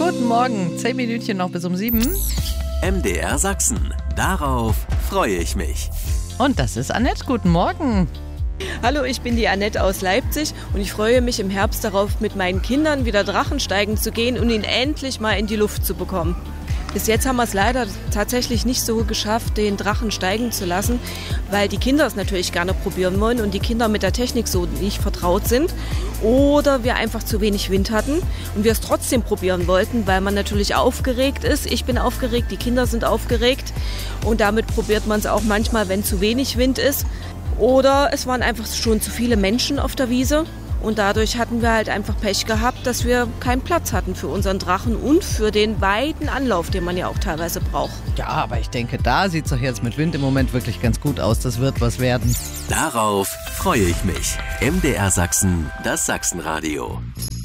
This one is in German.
Guten Morgen, 10 Minütchen noch bis um 7. MDR Sachsen. Darauf freue ich mich. Und das ist Annette. Guten Morgen. Hallo, ich bin die Annette aus Leipzig und ich freue mich im Herbst darauf, mit meinen Kindern wieder Drachensteigen zu gehen und ihn endlich mal in die Luft zu bekommen. Bis jetzt haben wir es leider tatsächlich nicht so geschafft, den Drachen steigen zu lassen, weil die Kinder es natürlich gerne probieren wollen und die Kinder mit der Technik so nicht vertraut sind. Oder wir einfach zu wenig Wind hatten und wir es trotzdem probieren wollten, weil man natürlich aufgeregt ist. Ich bin aufgeregt, die Kinder sind aufgeregt und damit probiert man es auch manchmal, wenn zu wenig Wind ist. Oder es waren einfach schon zu viele Menschen auf der Wiese und dadurch hatten wir halt einfach Pech gehabt, dass wir keinen Platz hatten für unseren Drachen und für den weiten Anlauf, den man ja auch teilweise braucht. Ja, aber ich denke, da sieht es doch jetzt mit Wind im Moment wirklich ganz gut aus. Das wird was werden. Darauf freue ich mich. MDR Sachsen, das Sachsenradio.